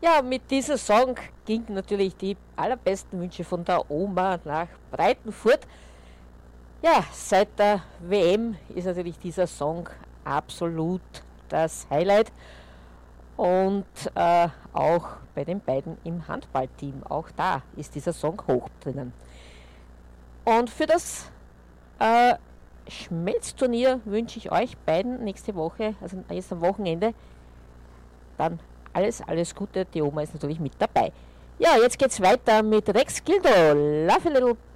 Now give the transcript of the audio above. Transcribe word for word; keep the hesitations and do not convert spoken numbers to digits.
Ja, mit diesem Song ging natürlich die allerbesten Wünsche von der Oma nach Breitenfurt. Ja, seit der W M ist natürlich dieser Song absolut das Highlight und äh, auch bei den beiden im Handballteam, auch da ist dieser Song hoch drinnen. Und für das äh, Schmelzturnier wünsche ich euch beiden nächste Woche, also jetzt am Wochenende, dann alles, alles Gute. Die Oma ist natürlich mit dabei. Ja, jetzt geht's weiter mit Rex Gildo. Love a Little